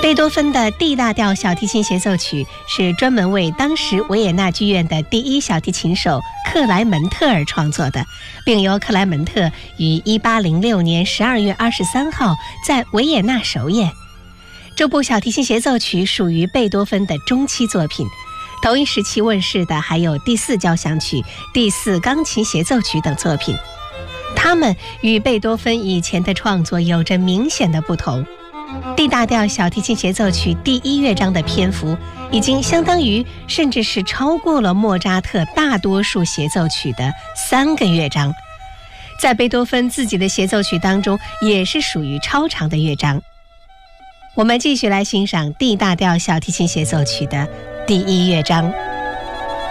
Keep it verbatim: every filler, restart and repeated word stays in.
贝多芬的 D 大调小提琴协奏曲是专门为当时维也纳剧院的第一小提琴手克莱门特而创作的，并由克莱门特于一八零六年十二月二十三号在维也纳首演。这部小提琴协奏曲属于贝多芬的中期作品，同一时期问世的还有第四交响曲、第四钢琴协奏曲等作品，它们与贝多芬以前的创作有着明显的不同。D 大调小提琴协奏曲第一乐章的篇幅已经相当于甚至是超过了莫扎特大多数协奏曲的三个乐章，在贝多芬自己的协奏曲当中也是属于超长的乐章。我们继续来欣赏 D 大调小提琴协奏曲的第一乐章。